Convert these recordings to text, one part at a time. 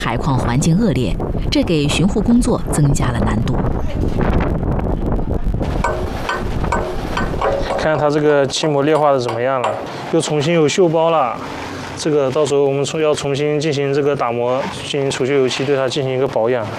海况环境恶劣，这给巡护工作增加了难度。 看它这个漆膜裂化的怎么样了，又重新有锈包了。这个到时候我们要重新进行这个打磨，进行除锈油漆，对它进行一个保养。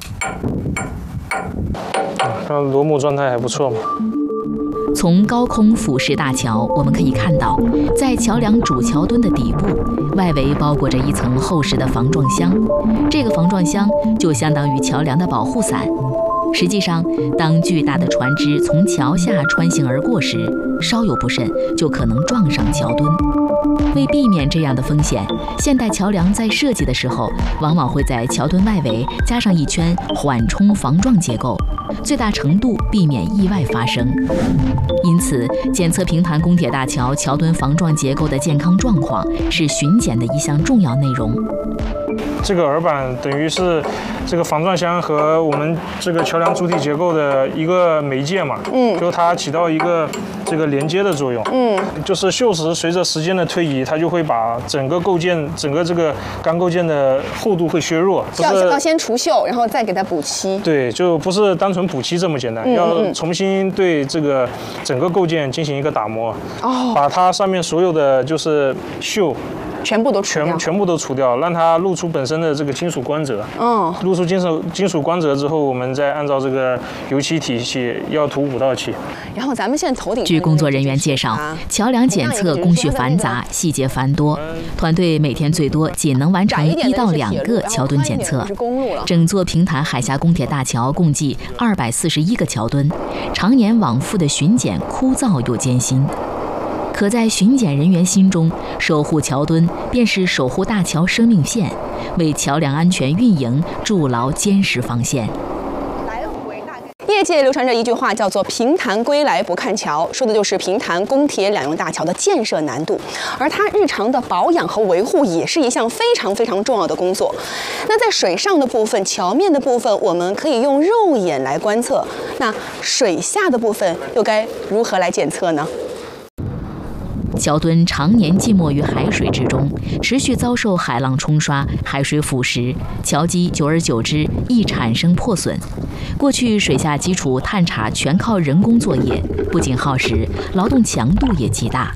看螺母状态还不错嘛。 从高空俯视大桥，我们可以看到，在桥梁主桥墩的底部，外围包裹着一层厚实的防撞箱。这个防撞箱就相当于桥梁的保护伞。实际上，当巨大的船只从桥下穿行而过时，稍有不慎就可能撞上桥墩。为避免这样的风险，现代桥梁在设计的时候，往往会在桥墩外围加上一圈缓冲防撞结构，最大程度避免意外发生。因此，检测平潭公铁大桥桥墩防撞结构的健康状况是巡检的一项重要内容。 这个耳板等于是这个防撞箱和我们这个桥梁主体结构的一个媒介嘛，就它起到一个这个连接的作用，就是锈蚀随着时间的推移，它就会把整个构件、整个这个钢构件的厚度会削弱， 要先除锈，然后再给它补漆。 对，就不是单纯补漆这么简单，要重新对这个整个构件进行一个打磨，把它上面所有的就是锈。 全部都全部都除掉，让它露出本身的这个金属光泽。露出金属光泽之后，我们再按照这个油漆体系要涂5道漆。 然后咱们现在头顶。 据工作人员介绍，桥梁检测工序繁杂，细节繁多，团队每天最多仅能完成1到2个桥墩检测。整座平潭海峡公铁大桥共计241个桥墩，常年往复的巡检枯燥又艰辛。可在巡检人员心中，守护桥墩便是守护大桥生命线，为桥梁安全运营筑牢坚实防线。 业界流传着一句话，叫做“平潭归来不看桥”，说的就是平潭公铁两用大桥的建设难度，而它日常的保养和维护也是一项非常非常重要的工作。那在水上的部分，桥面的部分，我们可以用肉眼来观测，那水下的部分又该如何来检测呢？ 桥墩常年浸没于海水之中，持续遭受海浪冲刷、海水腐蚀，桥基久而久之易产生破损。过去水下基础探查全靠人工作业，不仅耗时，劳动强度也极大。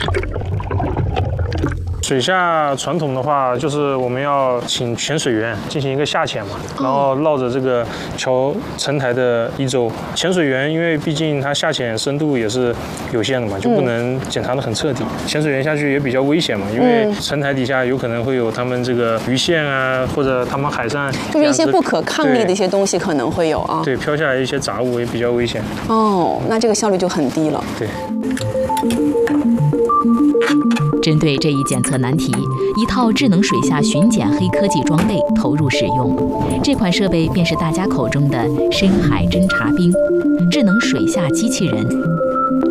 水下传统的话，就是我们要请潜水员进行一个下潜嘛，然后绕着这个桥层台的一周。潜水员因为毕竟他下潜深度也是有限的嘛，就不能检查得很彻底。潜水员下去也比较危险嘛，因为层台底下有可能会有他们这个鱼线啊，或者他们海上就是一些不可抗力的一些东西可能会有啊。 对，飘下来一些杂物也比较危险。 那这个效率就很低了。 对。 针对这一检测难题，一套智能水下巡检黑科技装备投入使用。这款设备便是大家口中的深海侦察兵，智能水下机器人。